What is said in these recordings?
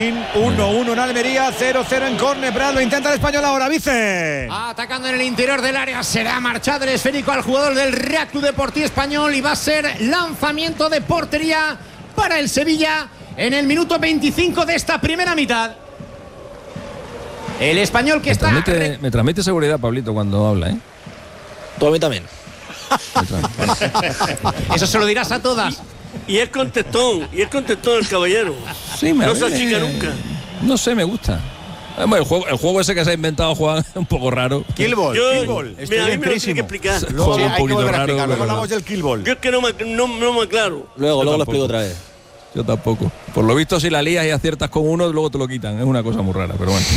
1-1 en Almería, 0-0 en córner. Brad lo intenta el Español ahora, Vicen. Atacando en el interior del área, será marchado el esférico al jugador del Real Club Deportivo Español y va a ser lanzamiento de portería para el Sevilla en el minuto 25 de esta primera mitad. El Español que me transmite seguridad, Pablito, cuando habla, ¿eh? Tú a mí también. Eso se lo dirás a todas. Y es contestón el caballero. Sí, no se achica nunca. No sé, me gusta. Bueno, el juego ese que se ha inventado, Juan, es un poco raro. Killball. Mira, a mí me lo tiene que explicar. Luego un poquito raro. Luego hablamos del Killball. Yo es que no me aclaro. Luego lo explico otra vez. Yo tampoco. Por lo visto, si la lías y aciertas con uno, luego te lo quitan. Es una cosa muy rara, pero bueno.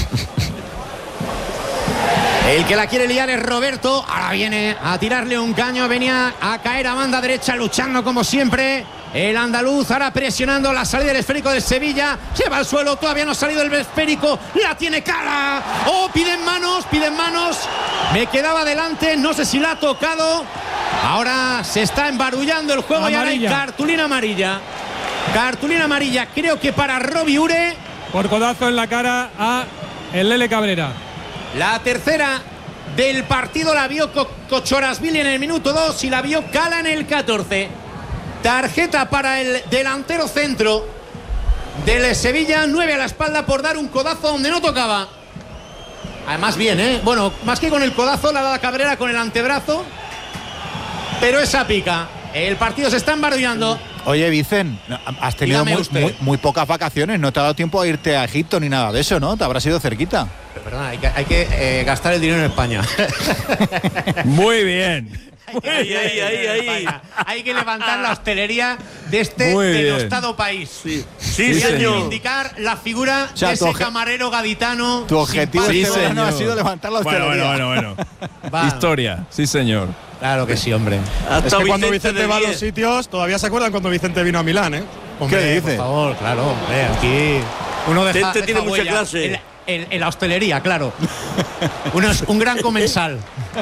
El que la quiere liar es Roberto. Ahora viene a tirarle un caño. Venía a caer a banda derecha, luchando como siempre. El andaluz ahora presionando la salida del esférico del Sevilla. Se va al suelo, todavía no ha salido el esférico. La tiene cara. Oh, piden manos. Me quedaba delante, no sé si la ha tocado. Ahora se está embarullando el juego y ahora hay cartulina amarilla. Cartulina amarilla, creo que para Robbie Ure. Por codazo en la cara a el Lele Cabrera. La tercera del partido la vio Cochorasvili en el minuto 2 y la vio Cala en el 14. Tarjeta para el delantero centro del Sevilla, 9 a la espalda por dar un codazo donde no tocaba. Además bien, ¿eh? Bueno, más que con el codazo la da Cabrera con el antebrazo. Pero esa pica. El partido se está embarullando. Oye, Vicen, has tenido muy pocas vacaciones. No te ha dado tiempo a irte a Egipto ni nada de eso, ¿no? Te habrás ido cerquita. Pero perdona, hay que gastar el dinero en España. Muy bien. Ahí. Hay que levantar la hostelería de este denostado país. Sí, señor. Indicar la figura de ese camarero gaditano. Tu objetivo este verano ha sido levantar la hostelería. Bueno. Historia, sí, señor. Claro que sí, hombre. Es que cuando Vicente va a los sitios, todavía se acuerdan cuando Vicente vino a Milán, ¿eh? Hombre, ¿qué dice? Por favor, claro, hombre, aquí uno deja tiene mucha huella clase. En la hostelería, claro. Uno es un gran comensal.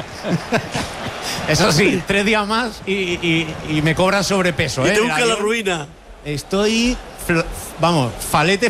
Eso sí, 3 días más y me cobran sobrepeso. Y te busca la ruina. Estoy, falete.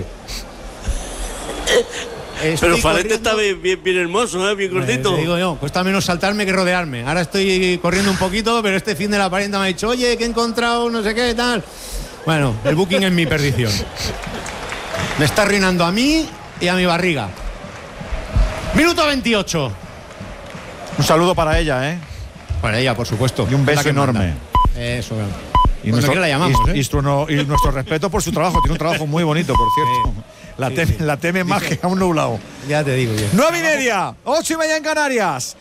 Pero Falete está bien hermoso, bien gordito. Digo yo, cuesta menos saltarme que rodearme. Ahora estoy corriendo un poquito, pero este fin de la parienta me ha dicho, oye, que he encontrado no sé qué tal. Bueno, el booking es mi perdición. Me está arruinando a mí y a mi barriga. Minuto 28. Un saludo para ella, ¿eh? Para ella, por supuesto. Y un beso enorme. Eso, claro. Y nuestro, la llamamos, y nuestro respeto por su trabajo. Tiene un trabajo muy bonito, por cierto. La teme más que a un nublado. Ya te digo yo. 9:30, 8:30 en Canarias.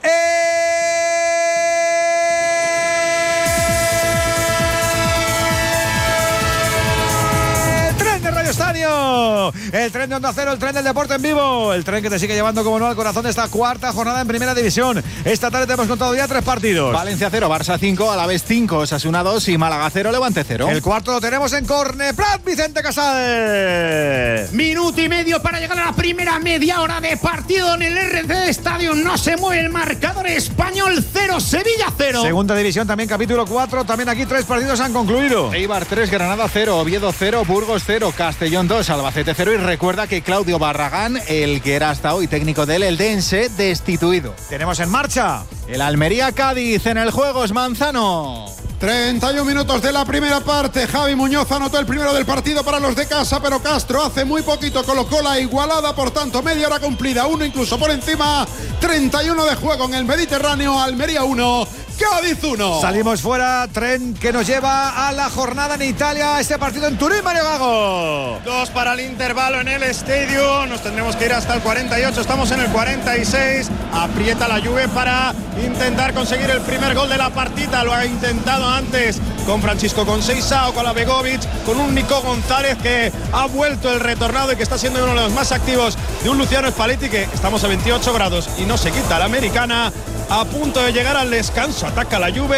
Estadio, el tren de Onda Cero, el tren del deporte en vivo, el tren que te sigue llevando como no al corazón de esta cuarta jornada en Primera División. Esta tarde te hemos contado ya 3 partidos. Valencia 0, Barça 5, Alavés 5, Osasuna 2 y Málaga 0, Levante 0. El cuarto lo tenemos en Corneprat, Vicente Casal. Minuto y medio para llegar a la primera media hora de partido en el RC Estadio. No se mueve el marcador. Español 0, Sevilla 0. Segunda división también, capítulo 4. También aquí 3 partidos han concluido. Eibar 3, Granada 0, Oviedo 0, Burgos 0, Castellón 2, Albacete 0. Y recuerda que Claudio Barragán, el que era hasta hoy técnico del Eldense, destituido. Tenemos en marcha el Almería Cádiz. En el juego es Manzano. 31 minutos de la primera parte. Javi Muñoz anotó el primero del partido para los de casa, pero Castro hace muy poquito colocó la igualada, por tanto media hora cumplida, uno incluso por encima. 31 de juego en el Mediterráneo. Almería 1, Cádiz 1. Salimos fuera, tren que nos lleva a la jornada en Italia, este partido en Turín, Mario Gago. 2 para el intervalo en el estadio, nos tendremos que ir hasta el 48, estamos en el 46, aprieta la Juve para intentar conseguir el primer gol de la partida, lo ha intentado antes con Francisco Conceição, con la Begovic, con un Nico González que ha vuelto el retornado y que está siendo uno de los más activos, de un Luciano Spalletti que estamos a 28 grados y no se quita la americana. A punto de llegar al descanso, ataca la Juve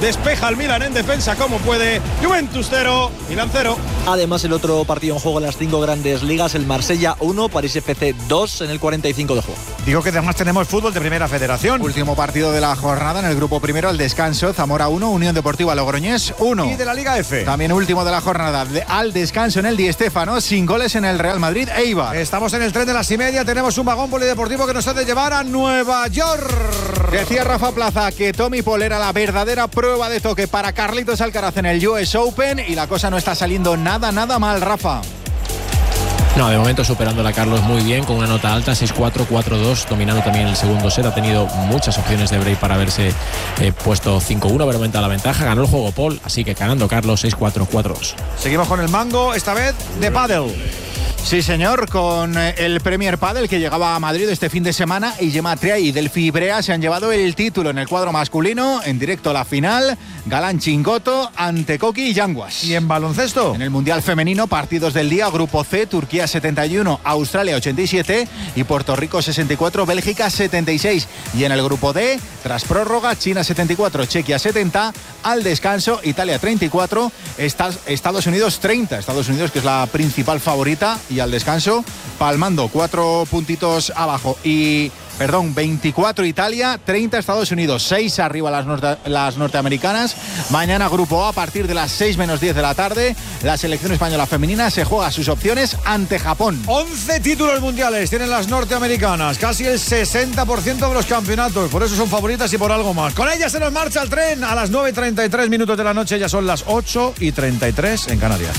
despeja al Milan en defensa como puede. Juventus 0, Milan 0. Además, el otro partido en juego en las 5 grandes ligas, el Marsella 1, París FC 2 en el 45 de juego. Digo que además tenemos fútbol de Primera Federación. Último partido de la jornada en el grupo primero, al descanso, Zamora 1, Unión Deportiva Logroñés 1. Y de la Liga F. También último de la jornada, al descanso en el Di Stéfano, sin goles en el Real Madrid Eibar. Estamos en el tren de las 1:30, tenemos un vagón polideportivo que nos ha de llevar a Nueva York. Decía Rafa Plaza que Tommy Paul era la verdadera prueba de toque para Carlitos Alcaraz en el US Open y la cosa no está saliendo nada mal, Rafa. No, de momento superándola Carlos muy bien, con una nota alta, 6-4, 4-2, dominando también el segundo set. Ha tenido muchas opciones de break para haberse puesto 5-1, haber aumentado la ventaja. Ganó el juego Paul, así que ganando Carlos 6-4, 4-2. Seguimos con el mango, esta vez de pádel. Sí, señor, con el Premier Padel que llegaba a Madrid este fin de semana y Gemma Tria y Delphi Ibrea se han llevado el título en el cuadro masculino, en directo a la final, Galán Chingoto ante Koki y Yanguas. ¿Y en baloncesto? En el Mundial Femenino, partidos del día, Grupo C, Turquía 71, Australia 87 y Puerto Rico 64, Bélgica 76. Y en el Grupo D, tras prórroga, China 74, Chequia 70, al descanso, Italia 34, Estados Unidos 30. Estados Unidos, que es la principal favorita, y al descanso, palmando 4 puntitos abajo. 24 Italia, 30 Estados Unidos, 6 arriba las norteamericanas. Mañana Grupo A, a partir de las 6 menos 10 de la tarde, la selección española femenina se juega sus opciones ante Japón. 11 títulos mundiales tienen las norteamericanas, casi el 60% de los campeonatos, por eso son favoritas y por algo más. Con ellas se nos marcha el tren a las 9:33 minutos de la noche, ya son las 8:33 en Canarias.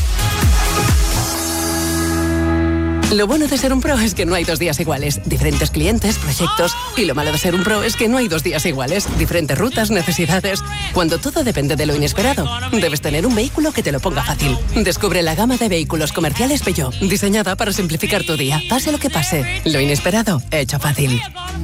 Lo bueno de ser un pro es que no hay 2 días iguales. Diferentes clientes, proyectos. Y lo malo de ser un pro es que no hay 2 días iguales. Diferentes rutas, necesidades. Cuando todo depende de lo inesperado, debes tener un vehículo que te lo ponga fácil. Descubre la gama de vehículos comerciales Peugeot, diseñada para simplificar tu día. Pase lo que pase, lo inesperado, hecho fácil.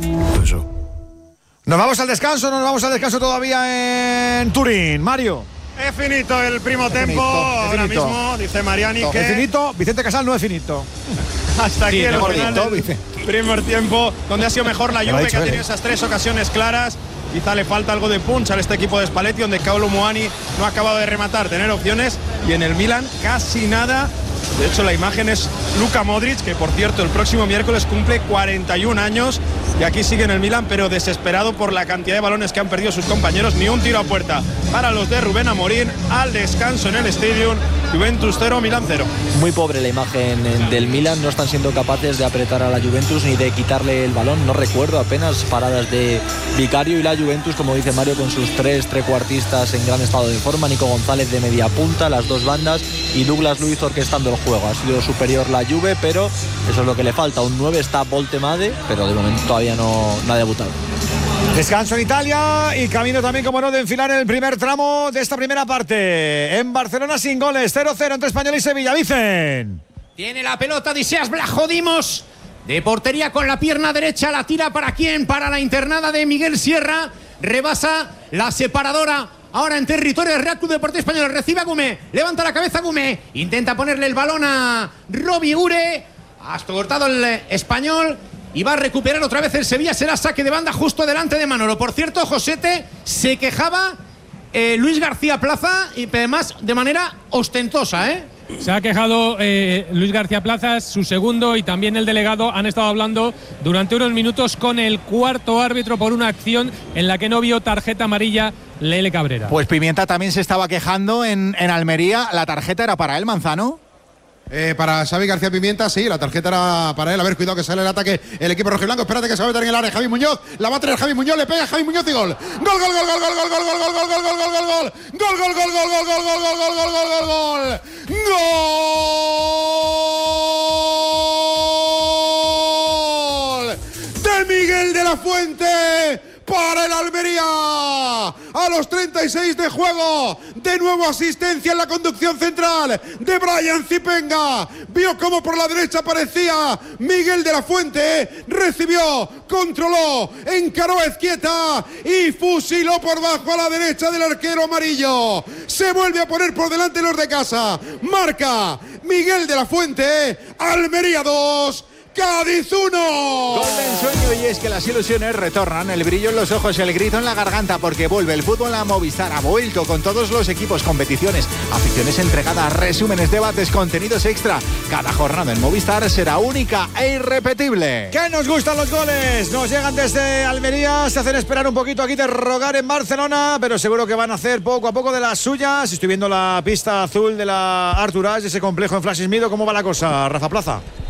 Nos vamos al descanso todavía en Turín. Mario. Es finito el primo tempo. Ahora mismo dice Mariani que... Es finito, Vicente Casal no es finito. Hasta aquí el final del primer tiempo, donde ha sido mejor la Juve, que ha tenido esas 3 ocasiones claras. Quizá le falta algo de punch a este equipo de Spalletti, donde Kolo Muani no ha acabado de rematar, tener opciones, y en el Milan casi nada. De hecho, la imagen es Luka Modric, que por cierto el próximo miércoles cumple 41 años y aquí sigue en el Milan, pero desesperado por la cantidad de balones que han perdido sus compañeros. Ni un tiro a puerta para los de Rubén Amorín. Al descanso en el Stadium, Juventus 0, Milan 0. Muy pobre la imagen del Milan, no están siendo capaces de apretar a la Juventus ni de quitarle el balón. No recuerdo apenas paradas de Vicario, y la Juventus, como dice Mario, con sus 3 trecuartistas en gran estado de forma, Nico González de media punta, las 2 bandas, y Douglas Luiz orquestando el juego. Ha sido superior la Juve, pero eso es lo que le falta. Un 9 está Voltemade, pero de momento todavía no ha debutado. Descanso en Italia y camino también, como no, de enfilar el primer tramo de esta primera parte. En Barcelona sin goles, 0-0 entre Español y Sevilla. Vicen. Tiene la pelota Odysseas Vlachodimos. De portería con la pierna derecha, la tira ¿para quién? Para la internada de Miguel Sierra. Rebasa la separadora. Ahora en territorio del Real Club Deportivo Español. Recibe a Gumé. Levanta la cabeza Gumé. Intenta ponerle el balón a Robbie Ure. Ha cortado el Español. Y va a recuperar otra vez el Sevilla. Será saque de banda justo delante de Manolo. Por cierto, Josete, se quejaba Luis García Plaza, y además de manera ostentosa, Se ha quejado Luis García Plaza, su segundo, y también el delegado han estado hablando durante unos minutos con el cuarto árbitro por una acción en la que no vio tarjeta amarilla Lele Cabrera. Pues Pimienta también se estaba quejando en Almería. ¿La tarjeta era para él, Manzano? Para Xavi García Pimienta, sí, la tarjeta era para él. A ver, cuidado que sale el ataque el equipo rojiblanco. Espérate que se va a meter en el área Javi Muñoz. La va a traer Javi Muñoz, le pega Javi Muñoz y gol. Gol, gol, gol, gol, gol, gol, gol, gol, gol, gol, gol, gol, gol, gol. Gol, gol, gol, gol, gol, gol, gol, gol, gol, gol, gol, gol. Gol de Miguel de la Fuente para el Almería. A los 36 de juego, de nuevo asistencia en la conducción central de Brian Zipenga. Vio cómo por la derecha aparecía Miguel de la Fuente, recibió, controló, encaró a Ezquieta y fusiló por bajo a la derecha del arquero amarillo. Se vuelve a poner por delante los de casa. Marca Miguel de la Fuente. Almería 2, Cádiz 1. Gol de ensueño, y es que las ilusiones retornan, el brillo en los ojos, el grito en la garganta, porque vuelve el fútbol a Movistar. Ha vuelto con todos los equipos, competiciones, aficiones entregadas, resúmenes, debates, contenidos extra. Cada jornada en Movistar será única e irrepetible. ¡Que nos gustan los goles! Nos llegan desde Almería, se hacen esperar un poquito aquí de rogar en Barcelona, pero seguro que van a hacer poco a poco de las suyas. Estoy viendo la pista azul de la Artur As, ese complejo en Flash Mido. ¿Cómo va la cosa, Rafa Plaza?